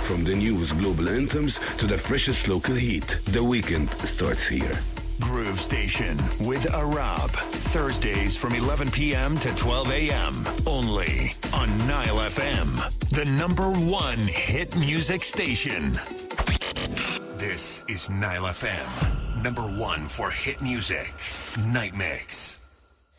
From the newest global anthems to the freshest local heat, the weekend starts here. Groove Station with Arab. Thursdays from 11 p.m. to 12 a.m. Only on Nile FM, the #1 hit music station. This is Nile FM, #1 for hit music. Night Mix.